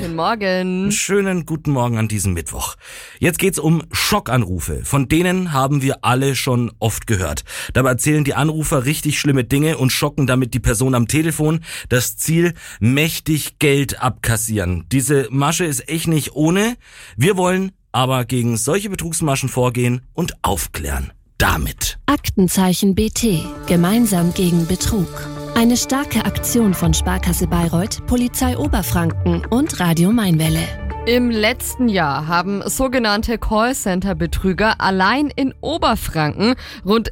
Guten Morgen. Schönen guten Morgen an diesem Mittwoch. Jetzt geht's um Schockanrufe. Von denen haben wir alle schon oft gehört. Dabei erzählen die Anrufer richtig schlimme Dinge und schocken damit die Person am Telefon. Das Ziel, mächtig Geld abkassieren. Diese Masche ist echt nicht ohne. Wir wollen aber gegen solche Betrugsmaschen vorgehen und aufklären. Damit. Aktenzeichen BT. Gemeinsam gegen Betrug. Eine starke Aktion von Sparkasse Bayreuth, Polizei Oberfranken und Radio Mainwelle. Im letzten Jahr haben sogenannte Callcenter-Betrüger allein in Oberfranken rund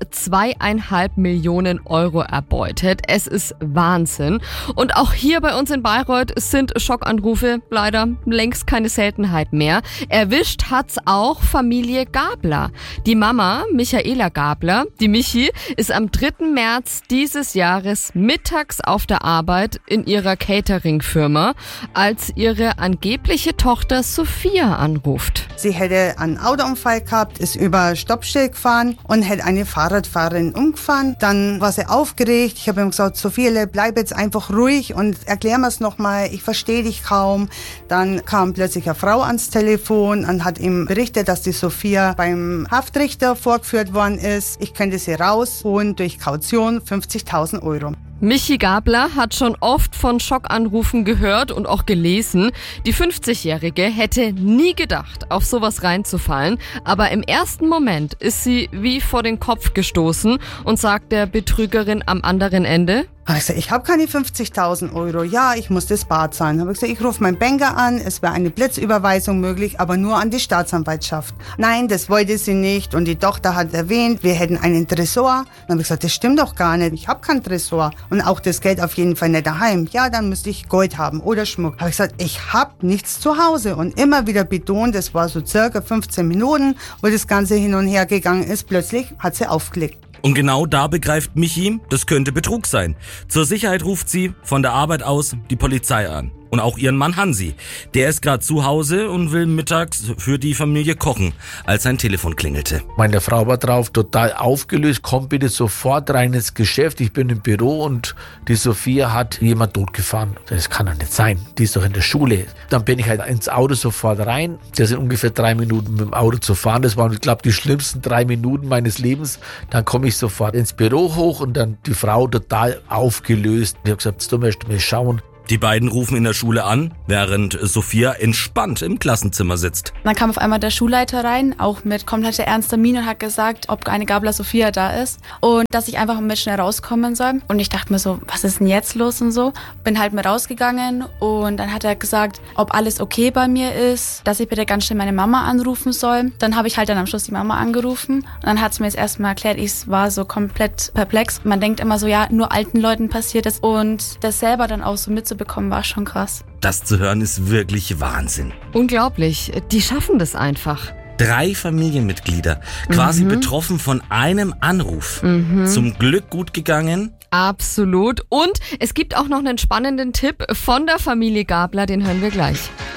2,5 Millionen Euro erbeutet. Es ist Wahnsinn. Und auch hier bei uns in Bayreuth sind Schockanrufe leider längst keine Seltenheit mehr. Erwischt hat's auch Familie Gabler. Die Mama, Michaela Gabler, die Michi, ist am 3. März dieses Jahres mittags auf der Arbeit in ihrer Catering-Firma, als ihre angebliche Tochter Sophia anruft. Sie hätte einen Autounfall gehabt, ist über Stoppschild gefahren und hätte eine Fahrradfahrerin umgefahren. Dann war sie aufgeregt. Ich habe ihm gesagt, Sophia, bleib jetzt einfach ruhig und erklär mir's nochmal, ich verstehe dich kaum. Dann kam plötzlich eine Frau ans Telefon und hat ihm berichtet, dass die Sophia beim Haftrichter vorgeführt worden ist. Ich könnte sie rausholen durch Kaution 50.000 Euro. Michi Gabler hat schon oft von Schockanrufen gehört und auch gelesen. Die 50-Jährige hätte nie gedacht, auf sowas reinzufallen. Aber im ersten Moment ist sie wie vor den Kopf gestoßen und sagt der Betrügerin am anderen Ende: Also ich habe keine 50.000 Euro. Ja, ich muss das bar zahlen. Habe ich gesagt, ich rufe meinen Banker an. Es wäre eine Blitzüberweisung möglich, aber nur an die Staatsanwaltschaft. Nein, das wollte sie nicht. Und die Tochter hat erwähnt, wir hätten einen Tresor. Dann habe ich gesagt, das stimmt doch gar nicht. Ich habe keinen Tresor. Und auch das Geld auf jeden Fall nicht daheim. Ja, dann müsste ich Gold haben oder Schmuck. Habe ich gesagt, ich habe nichts zu Hause. Und immer wieder betont, das war so circa 15 Minuten, wo das Ganze hin und her gegangen ist. Plötzlich hat sie aufgelegt. Und genau da begreift Michi, das könnte Betrug sein. Zur Sicherheit ruft sie von der Arbeit aus die Polizei an. Und auch ihren Mann Hansi. Der ist gerade zu Hause und will mittags für die Familie kochen, als sein Telefon klingelte. Meine Frau war drauf, total aufgelöst. Komm bitte sofort rein ins Geschäft. Ich bin im Büro und die Sophia hat jemand totgefahren. Das kann doch nicht sein. Die ist doch in der Schule. Dann bin ich halt ins Auto sofort rein. Das sind ungefähr 3 Minuten mit dem Auto zu fahren. Das waren, ich glaube, die schlimmsten 3 Minuten meines Lebens. Dann komme ich sofort ins Büro hoch und dann die Frau total aufgelöst. Ich habe gesagt, du möchtest mal schauen. Die beiden rufen in der Schule an, während Sophia entspannt im Klassenzimmer sitzt. Dann kam auf einmal der Schulleiter rein, auch mit kompletter ernster Miene, und hat gesagt, ob eine Gabler Sophia da ist und dass ich einfach mit schnell rauskommen soll. Und ich dachte mir so, was ist denn jetzt los und so. Bin halt mit rausgegangen und dann hat er gesagt, ob alles okay bei mir ist, dass ich bitte ganz schnell meine Mama anrufen soll. Dann habe ich halt dann am Schluss die Mama angerufen und dann hat sie mir jetzt erstmal erklärt, ich war so komplett perplex. Man denkt immer so, ja, nur alten Leuten passiert es, und das selber dann auch so mitzubekommen, war schon krass. Das zu hören ist wirklich Wahnsinn. Unglaublich, die schaffen das einfach. 3 Familienmitglieder, quasi betroffen von einem Anruf. Zum Glück gut gegangen. Absolut. Und es gibt auch noch einen spannenden Tipp von der Familie Gabler, den hören wir gleich.